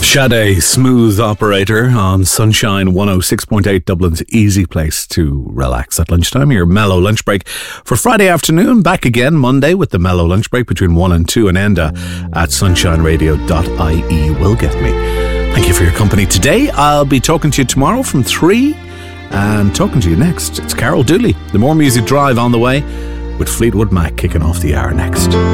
Sade, Smooth Operator on Sunshine 106.8, Dublin's easy place to relax at lunchtime. Your mellow lunch break for Friday afternoon. Back again Monday with the mellow lunch break between 1 and 2, and Enda at sunshineradio.ie will get me. Thank you for your company today. I'll be talking to you tomorrow from 3, and talking to you next, it's Carol Dooley. The More Music Drive on the way with Fleetwood Mac kicking off the hour next.